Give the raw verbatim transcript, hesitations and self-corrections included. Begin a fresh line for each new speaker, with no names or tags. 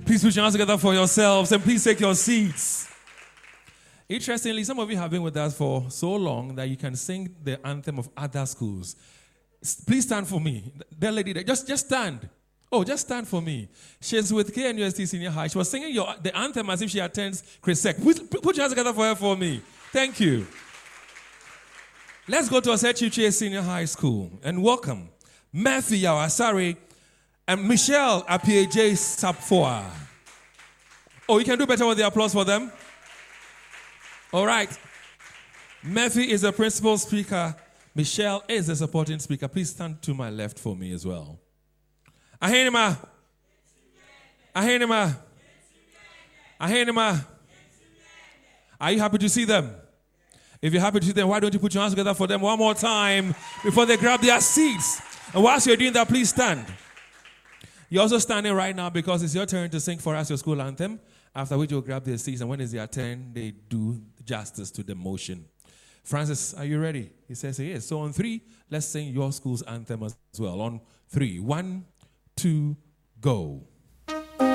Please put your hands together for yourselves and please take your seats. Interestingly, some of you have been with us for so long that you can sing the anthem of other schools. Please stand for me. That lady there, just, just stand. Oh, just stand for me. She's with K N U S T Senior High. She was singing your, the anthem as if she attends Chris Sec. Put, put your hands together for her for me. Thank you. Let's go to Osechiche Senior High School and welcome Murphy Yawasari and Michelle Apieje Sapfoa. Oh, you can do better with the applause for them? All right. Murphy is the principal speaker. Michelle is the supporting speaker. Please stand to my left for me as well. Ahenima. Ahenima. Ahenima. Are you happy to see them? If you're happy to see them, why don't you put your hands together for them one more time before they grab their seats? And whilst you're doing that, please stand. You're also standing right now because it's your turn to sing for us your school anthem, after which you'll grab their seats. And when it's their turn, they do justice to the motion. Francis, are you ready? He says he is. So on three, let's sing your school's anthem as well. On three. One, two, go.